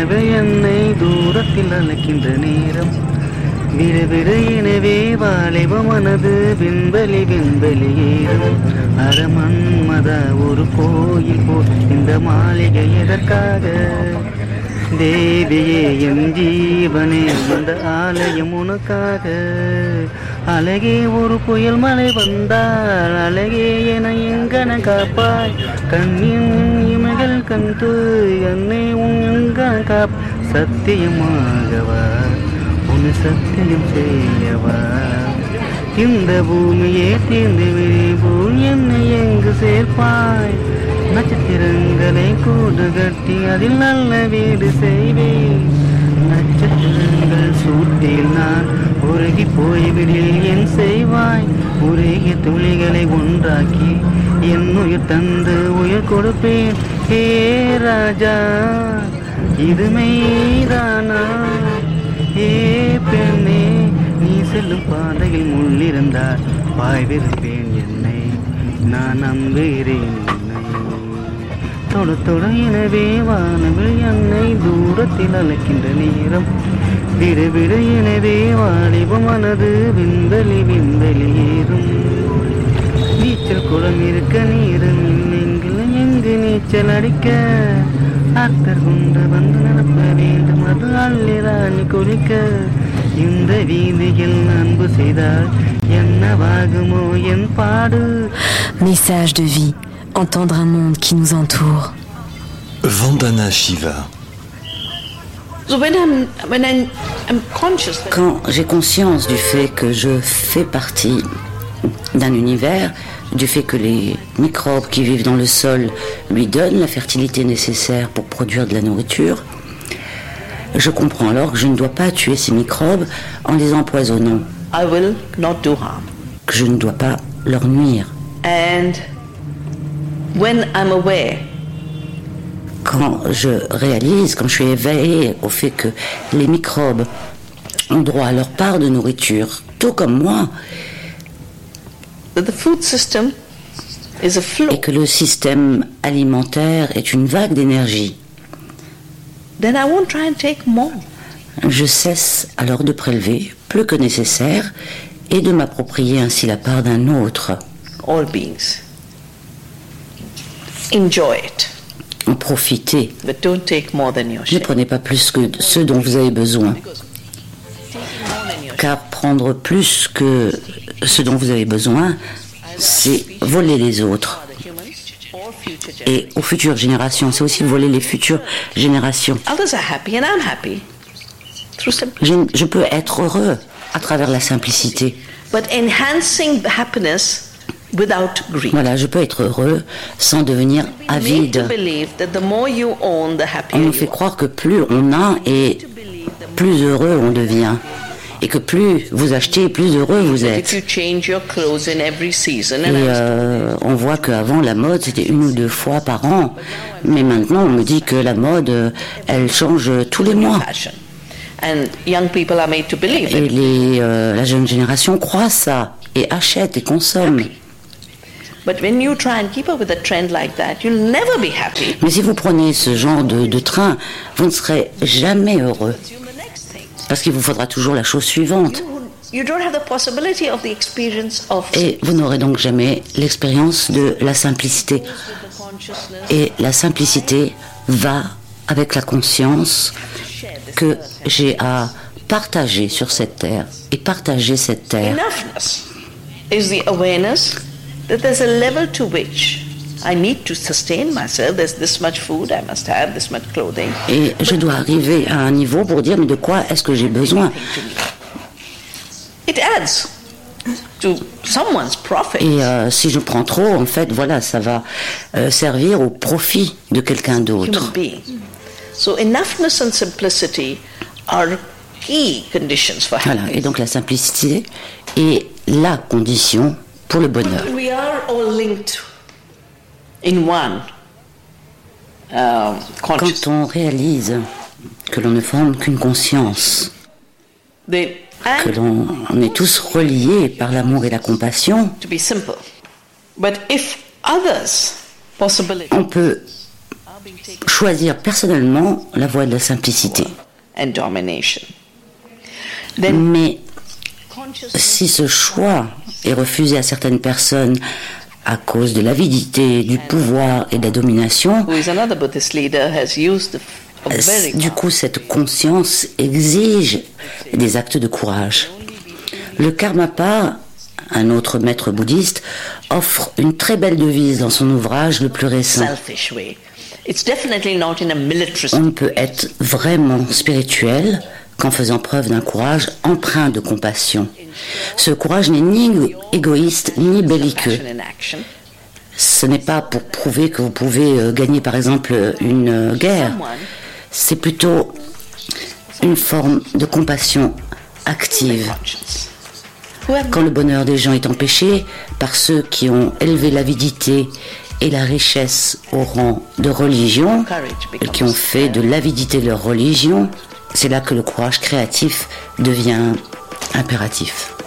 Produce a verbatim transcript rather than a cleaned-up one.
என்னை தூரத்தில் அழைக்கின்ற நேரம் விறுவிறு எனவே வாலிப மனது விண்வெளி விண்வெளியேறும் அரமன்மத ஒரு கோயில் போ இந்த மாளிகை எதற்காக தேவியே என் ஜீவனே இந்த ஆலயம் உனக்காக அழகே ஒரு புயல் மழை வந்தால் அழகே என எங்கன காப்பாய் கண்ணின் இமைகள் கண்டு என்னை உங்கன காப் சத்தியமாகவா உன் சத்தியம் செய்யவா இந்த பூமியே தீர்ந்து விரிபோல் என்னை எங்கு சேர்ப்பாய் நட்சத்திரங்களை கூடு கட்டி அதில் நல்ல வீடு செய்வேன் நட்சத்திரங்கள் சூட்டில் நான் உருகி போய்விடில் என் செய்வாய் உருகிய துளிகளை ஒன்றாக்கி என் உயிர் தந்து உயிர் கொடுப்பேன் ஹே ராஜா இது மெய்தானா ஏ பெண்ணே நீ செல்லும் பாதையில் முள்ளிருந்தால் பாய்விருப்பேன் என்னை நான் நம்புகிறேன் தொடு தொடு எனவே வானவில் என்னை தூரத்தில் அழைக்கின்ற நேரம் விடு விடு எனவே வாலிப மனது விண்வெளி விண்வெளி ஏறும் நீச்சல் குளம் இருக்க நீரும் எங்கில் எங்கு நீச்சல் அடிக்க அர்த்தர் கொண்டு வந்து நடப்ப வேண்டும் அது அள்ளிராணி குளிக்க இந்த வீதியில் அன்பு செய்தால் என்னவாகுமோ என் பாடு. Message de vie. Entendre un monde qui nous entoure. Vandana Shiva. Quand j'ai conscience du fait que je fais partie d'un univers, du fait que les microbes qui vivent dans le sol lui donnent la fertilité nécessaire pour produire de la nourriture, je comprends alors que je ne dois pas tuer ces microbes en les empoisonnant. I will not do harm. Que je ne dois pas leur nuire. And when I'm aware, quand je réalise, quand je suis éveillée au fait que les microbes ont droit à leur part de nourriture, tout comme moi, that the food system is a flow, et que le système alimentaire est une vague d'énergie, then I won't try and take more. Je cesse alors de prélever plus que nécessaire et de m'approprier ainsi la part d'un autre. All beings. Enjoy it. En profitez. But don't take more than your Ne share. prenez pas plus que ce dont vous avez besoin. Car prendre plus que ce dont vous avez besoin, c'est voler les autres. Et aux futures générations, c'est aussi voler les futures générations. Others are happy and I'm happy. Through simplicity. Je, je peux être heureux à travers la simplicité. But enhancing happiness without greed. Voilà, je peux être heureux sans devenir avide. On nous fait croire que plus on a et plus heureux on devient. Et que plus vous achetez, plus heureux vous êtes. Et euh, on voit qu'avant la mode c'était une ou deux fois par an. Mais maintenant on me dit que la mode, elle change tous les mois. Et les, euh, la jeune génération croit ça et achète et consomme. Mais si vous prenez ce genre de, de train, vous ne serez jamais heureux. Parce qu'il vous faudra toujours la chose suivante. Et vous n'aurez donc jamais l'expérience de la simplicité. Et la simplicité va avec la conscience que j'ai à partager sur cette terre. Et partager cette terre. Is the awareness that there's a level to which I need to sustain myself. There's this much food, I must have this much clothing. Et je dois arriver à un niveau pour dire mais de quoi est-ce que j'ai besoin? It adds to someone's profit. Et euh, si je prends trop, en fait, voilà, ça va euh, servir au profit de quelqu'un d'autre. So enoughness and simplicity are key conditions for happiness. Voilà, et donc la simplicité est la condition pour le bonheur. We are all linked in one uh, consciousness. Quand on réalise que l'on ne forme qu'une conscience, The, que l'on on est tous reliés par l'amour et la compassion, to be simple. But if others possibility on peut choisir personnellement la voie de la simplicité. and domination. Then Mais consciousness si ce choix est refusé à certaines personnes à cause de l'avidité, du pouvoir et de la domination, who is another Buddhist leader, has used a very du coup cette conscience exige des actes de courage. Le Karmapa, un autre maître bouddhiste, offre une très belle devise dans son ouvrage le plus récent. selfish way. It's definitely not in a militarist. On ne peut être vraiment spirituel qu'en faisant preuve d'un courage empreint de compassion. Ce courage n'est ni égoïste ni belliqueux. Passion in action. Ce n'est pas pour prouver que vous pouvez euh, gagner par exemple une euh, guerre. C'est plutôt une forme de compassion active. Conscience. Who have Quand le bonheur des gens est empêché par ceux qui ont élevé l'avidité et la richesse au rang de religion, et qui ont fait de l'avidité leur religion, c'est là que le courage créatif devient impératif.